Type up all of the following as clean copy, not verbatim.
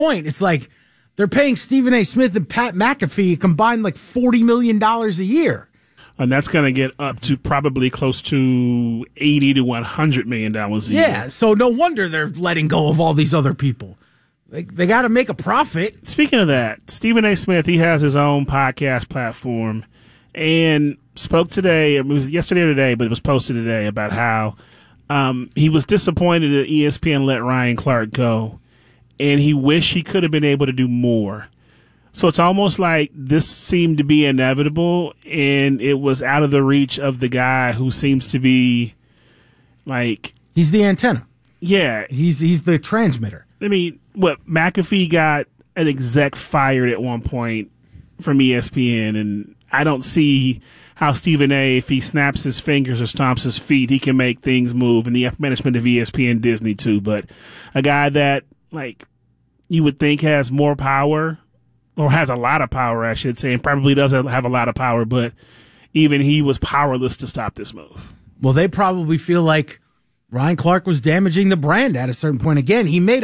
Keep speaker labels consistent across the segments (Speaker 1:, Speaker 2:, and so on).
Speaker 1: point. It's like they're paying Stephen A. Smith and Pat McAfee combined like $40 million a year.
Speaker 2: And that's going to get up to probably close to $80 to $100 million a year.
Speaker 1: Yeah, so no wonder they're letting go of all these other people. They got to make a profit.
Speaker 2: Speaking of that, Stephen A. Smith, he has his own podcast platform and spoke today, it was yesterday or today, but it was posted today about how he was disappointed that ESPN let Ryan Clark go, and he wished he could have been able to do more. So it's almost like this seemed to be inevitable, and it was out of the reach of the guy who seems to be like...
Speaker 1: He's the antenna.
Speaker 2: Yeah.
Speaker 1: He's the transmitter.
Speaker 2: I mean, McAfee got an exec fired at one point from ESPN, and I don't see how Stephen A., if he snaps his fingers or stomps his feet, he can make things move, and the management of ESPN, Disney too. But a guy that, like, you would think has more power, or has a lot of power, I should say, and probably does have a lot of power, but even he was powerless to stop this move.
Speaker 1: Well, they probably feel like Ryan Clark was damaging the brand at a certain point. Again, he made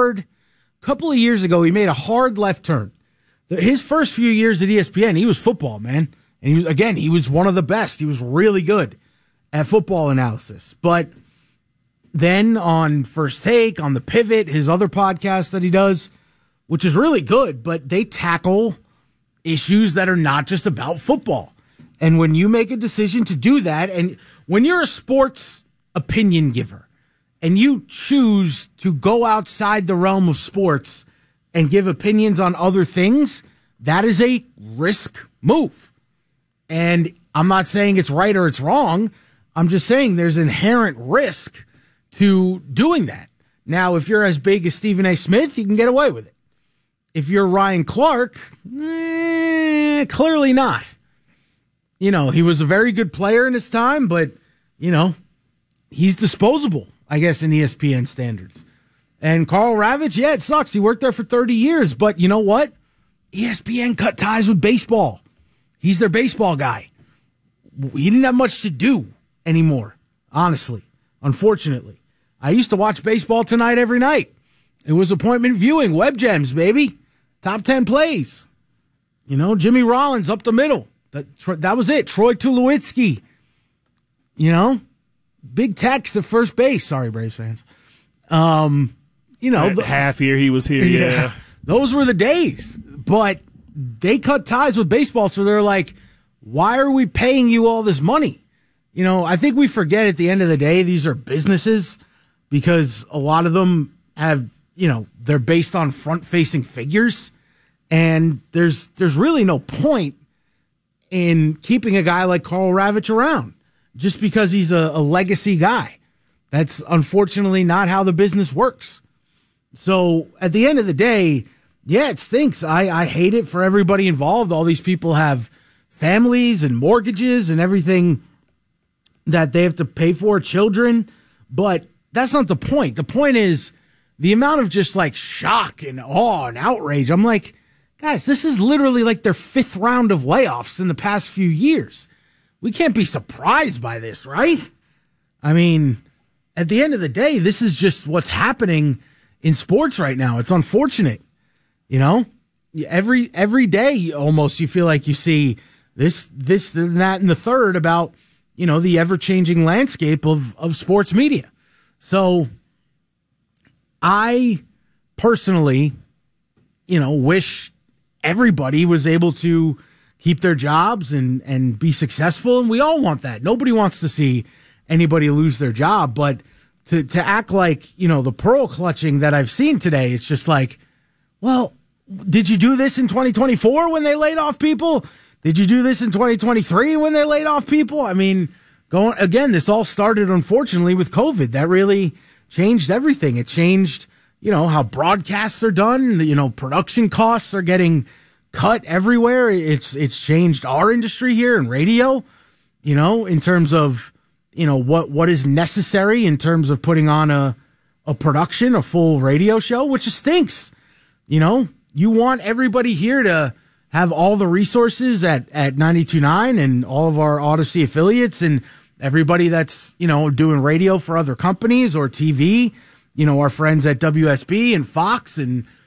Speaker 1: couple of years ago, he made a hard left turn. His first few years at ESPN, he was football, man. And he was one of the best. He was really good at football analysis. But then on First Take, on The Pivot, his other podcast that he does, which is really good, but they tackle issues that are not just about football. And when you make a decision to do that, and when you're a sports opinion giver, and you choose to go outside the realm of sports and give opinions on other things, that is a risk move. And I'm not saying it's right or it's wrong. I'm just saying there's inherent risk to doing that. Now, if you're as big as Stephen A. Smith, you can get away with it. If you're Ryan Clark, clearly not. You know, he was a very good player in his time, but, you know, he's disposable, I guess, in ESPN standards. And Carl Ravitch, yeah, it sucks. He worked there for 30 years, but you know what? ESPN cut ties with baseball. He's their baseball guy. He didn't have much to do anymore, honestly, unfortunately. I used to watch Baseball Tonight every night. It was appointment viewing, web gems, baby. Top 10 plays. You know, Jimmy Rollins up the middle. That was it. Troy Tulowitzki. You know, Big Tex at first base. Sorry, Braves fans. You know,
Speaker 2: that half year he was here. Yeah.
Speaker 1: Those were the days. But they cut ties with baseball, so they're like, why are we paying you all this money? You know, I think we forget at the end of the day, these are businesses because a lot of them have, you know, they're based on front-facing figures, and there's really no point in keeping a guy like Carl Ravitch around just because he's a legacy guy. That's unfortunately not how the business works. So at the end of the day, yeah, it stinks. I hate it for everybody involved. All these people have families and mortgages and everything that they have to pay for, children. But that's not the point. The point is the amount of just like shock and awe and outrage. I'm like, guys, this is literally like their fifth round of layoffs in the past few years. We can't be surprised by this, right? I mean, at the end of the day, this is just what's happening in sports right now. It's unfortunate. You know, every day almost you feel like you see this, and that, and the third about, you know, the ever-changing landscape of sports media. So I personally, you know, wish everybody was able to keep their jobs and be successful. And we all want that. Nobody wants to see anybody lose their job. But to act like, you know, the pearl clutching that I've seen today, it's just like, well, did you do this in 2024 when they laid off people? Did you do this in 2023 when they laid off people? I mean, this all started, unfortunately, with COVID. That really changed everything. It changed, you know, how broadcasts are done. You know, production costs are getting cut everywhere. It's changed our industry here in radio, you know, in terms of, you know, what is necessary in terms of putting on a production, a full radio show, which stinks. You know, you want everybody here to have all the resources at 92.9 and all of our Odyssey affiliates and everybody that's, you know, doing radio for other companies or TV, you know, our friends at WSB and Fox and